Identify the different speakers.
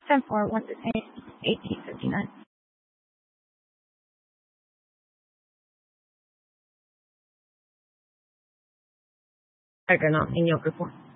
Speaker 1: 10-4 won the game 1859. Argonaut in your report.